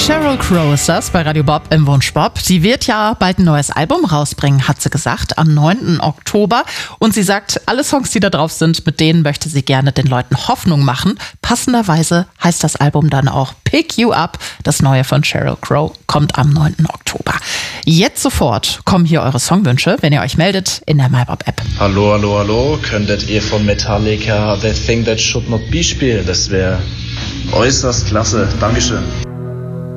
Sheryl Crow ist das bei Radio Bob im Wunsch Bob. Sie wird ja bald ein neues Album rausbringen, hat sie gesagt, am 9. Oktober. Und sie sagt, alle Songs, die da drauf sind, mit denen möchte sie gerne den Leuten Hoffnung machen. Passenderweise heißt das Album dann auch Pick You Up. Das neue von Sheryl Crow kommt am 9. Oktober. Jetzt sofort kommen hier eure Songwünsche, wenn ihr euch meldet in der MyBob-App. Hallo, hallo, hallo. Könntet ihr von Metallica The Thing That Should Not Be spielen? Das wäre äußerst klasse. Dankeschön.